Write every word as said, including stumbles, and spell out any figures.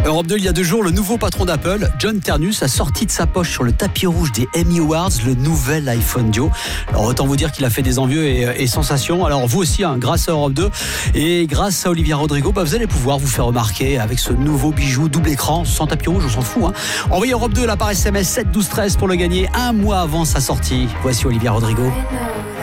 Europe deux, il y a deux jours, le nouveau patron d'Apple, John Ternus, a sorti de sa poche sur le tapis rouge des Emmy Awards le nouvel iPhone Duo. Alors autant vous dire qu'il a fait des envieux et, et sensations. Alors vous aussi, hein, grâce à Europe deux et grâce à Olivia Rodrigo, bah, vous allez pouvoir vous faire remarquer avec ce nouveau bijou double écran, sans tapis rouge, on s'en fout. Hein. Envoyez Europe deux là par S M S sept douze treize pour le gagner un mois avant sa sortie. Voici Olivia Rodrigo.